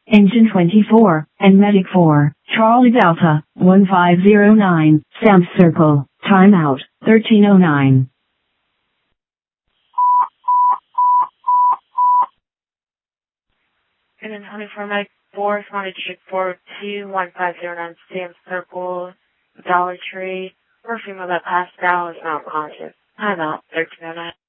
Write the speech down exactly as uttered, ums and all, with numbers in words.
Engine twenty-four, and Medic four, Charlie Delta, one five zero nine, South Circle, timeout, thirteen oh nine. And then twenty-four Medic four, Swanee District four two, one five zero nine, Sam Circle, Dollar Tree, for a female that passed out is not conscious. Timeout, thirteen oh nine.